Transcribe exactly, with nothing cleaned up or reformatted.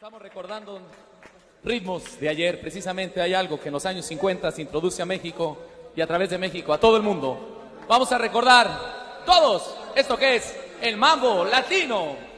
Estamos recordando ritmos de ayer. Precisamente hay algo que en los años cincuenta se introduce a México y a través de México a todo el mundo. Vamos a recordar todos esto que es el mambo latino.